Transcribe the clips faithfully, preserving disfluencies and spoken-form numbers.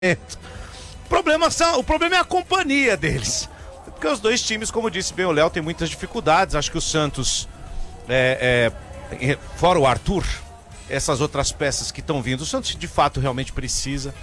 O problema, são, o problema é a companhia deles. Porque os dois times, como disse bem o Léo, tem muitas dificuldades. Acho que o Santos, é, é, fora o Arthur, essas outras peças que estão vindo, o Santos de fato realmente precisa.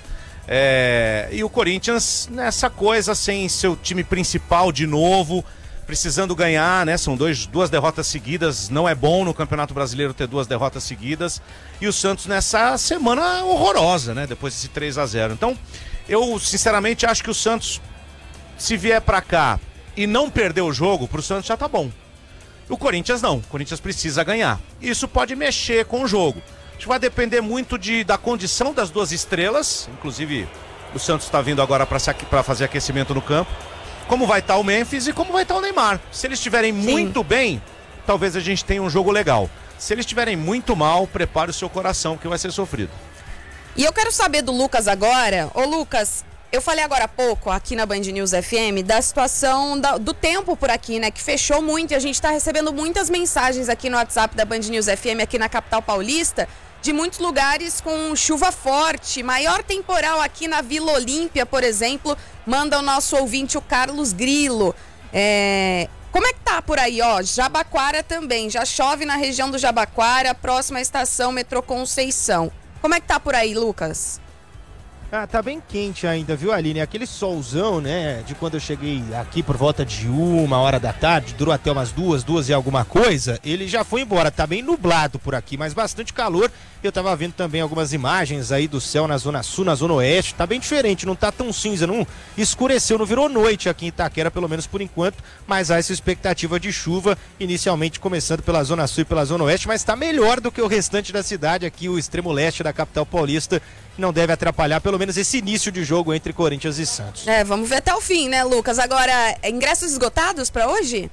É, e o Corinthians nessa coisa, sem seu time principal de novo, precisando ganhar, né? São dois, duas derrotas seguidas, não é bom no Campeonato Brasileiro ter duas derrotas seguidas. E o Santos nessa semana horrorosa, né? Depois desse três a zero. Então, eu sinceramente acho que o Santos, se vier pra cá e não perder o jogo, pro Santos já tá bom. O Corinthians não, o Corinthians precisa ganhar. Isso pode mexer com o jogo. Acho que vai depender muito de, da condição das duas estrelas. Inclusive, o Santos está vindo agora para fazer aquecimento no campo. Como vai estar o Memphis e como vai estar o Neymar. Se eles estiverem muito bem, talvez a gente tenha um jogo legal. Se eles estiverem muito mal, prepare o seu coração, que vai ser sofrido. E eu quero saber do Lucas agora. Ô Lucas, eu falei agora há pouco, aqui na Band News F M, da situação da, do tempo por aqui, né? Que fechou muito e a gente está recebendo muitas mensagens aqui no WhatsApp da Band News F M, aqui na capital paulista, de muitos lugares com chuva forte, maior temporal aqui na Vila Olímpia, por exemplo, manda o nosso ouvinte, o Carlos Grilo. É... Como é que tá por aí, ó? Jabaquara também, já chove na região do Jabaquara, próxima estação Metrô Conceição. Como é que tá por aí, Lucas? Ah, tá bem quente ainda, viu, Aline? Aquele solzão, né, de quando eu cheguei aqui por volta de uma hora da tarde, durou até umas duas, duas e alguma coisa, ele já foi embora. Tá bem nublado por aqui, mas bastante calor. Eu tava vendo também algumas imagens aí do céu na zona sul, na zona oeste. Tá bem diferente, não tá tão cinza, não escureceu, não virou noite aqui em Itaquera, pelo menos por enquanto, mas há essa expectativa de chuva, inicialmente começando pela zona sul e pela zona oeste, mas tá melhor do que o restante da cidade aqui, o extremo leste da capital paulista. Não deve atrapalhar pelo menos esse início de jogo entre Corinthians e Santos. É, vamos ver até o fim, né, Lucas? Agora, ingressos esgotados para hoje?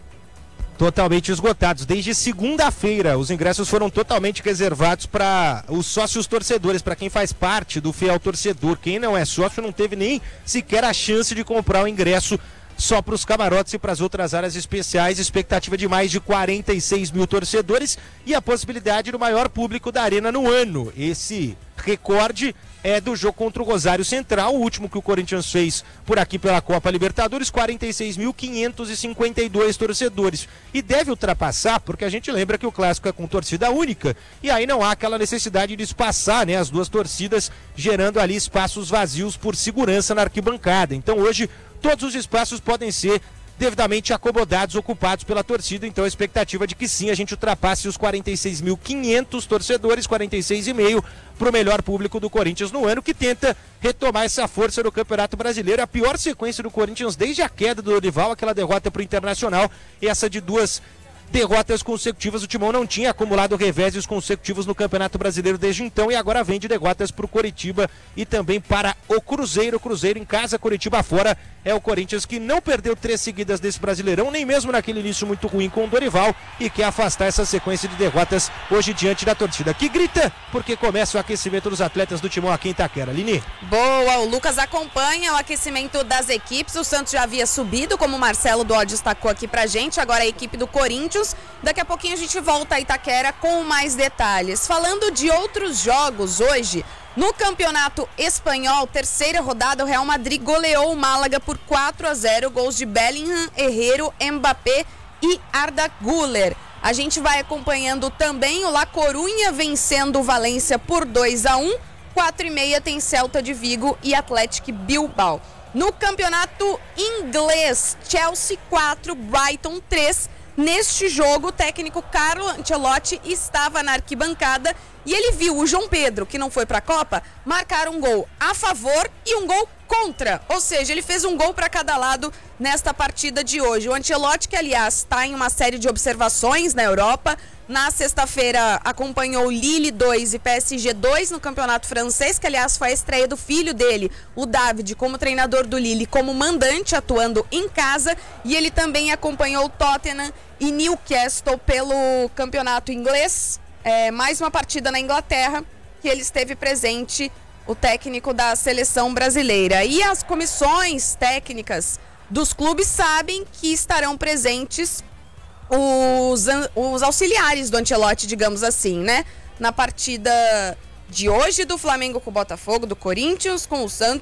Totalmente esgotados. Desde segunda-feira, os ingressos foram totalmente reservados para os sócios torcedores, para quem faz parte do fiel torcedor. Quem não é sócio não teve nem sequer a chance de comprar o ingresso só para os camarotes e para as outras áreas especiais. Expectativa de mais de quarenta e seis mil torcedores e a possibilidade do maior público da arena no ano. Esse recorde é do jogo contra o Rosário Central, o último que o Corinthians fez por aqui pela Copa Libertadores, quarenta e seis mil quinhentos e cinquenta e dois torcedores. E deve ultrapassar, porque a gente lembra que o clássico é com torcida única, e aí não há aquela necessidade de espaçar, né, as duas torcidas, gerando ali espaços vazios por segurança na arquibancada. Então hoje todos os espaços podem ser devidamente acomodados, ocupados pela torcida. Então a expectativa de que sim, a gente ultrapasse os quarenta e seis mil e quinhentos torcedores, quarenta e seis vírgula cinco para o melhor público do Corinthians no ano, que tenta retomar essa força no Campeonato Brasileiro. A pior sequência do Corinthians desde a queda do Dorival, aquela derrota para o Internacional, e essa de duas derrotas consecutivas. O Timão não tinha acumulado reveses consecutivos no Campeonato Brasileiro desde então, e agora vem de derrotas para o Coritiba e também para o Cruzeiro. O Cruzeiro em casa, Coritiba fora. É o Corinthians que não perdeu três seguidas desse Brasileirão, nem mesmo naquele início muito ruim com o Dorival, e quer afastar essa sequência de derrotas hoje diante da torcida, que grita porque começa o aquecimento dos atletas do Timão aqui em Itaquera. Lini? Boa, o Lucas acompanha o aquecimento das equipes. O Santos já havia subido, como o Marcelo Dó destacou aqui pra gente, agora a equipe do Corinthians. Daqui a pouquinho a gente volta a Itaquera com mais detalhes. Falando de outros jogos hoje, no Campeonato Espanhol, terceira rodada, o Real Madrid goleou o Málaga por quatro a zero, gols de Bellingham, Herrero, Mbappé e Arda Güler. A gente vai acompanhando também o La Coruña vencendo o Valência por dois a um, quatro e meia tem Celta de Vigo e Atlético Bilbao. No Campeonato Inglês, Chelsea quatro, Brighton três. Neste jogo, o técnico Carlo Ancelotti estava na arquibancada e ele viu o João Pedro, que não foi para a Copa, marcar um gol a favor e um gol contra. Ou seja, ele fez um gol para cada lado nesta partida de hoje. O Ancelotti, que aliás está em uma série de observações na Europa, na sexta-feira acompanhou Lille dois e P S G dois no campeonato francês, que aliás foi a estreia do filho dele, o David, como treinador do Lille, como mandante, atuando em casa, e ele também acompanhou Tottenham e Newcastle pelo campeonato inglês. É, mais uma partida na Inglaterra que ele esteve presente, o técnico da seleção brasileira. E as comissões técnicas dos clubes sabem que estarão presentes os, os auxiliares do Ancelotti, digamos assim, né? Na partida de hoje do Flamengo com o Botafogo, do Corinthians com o Santos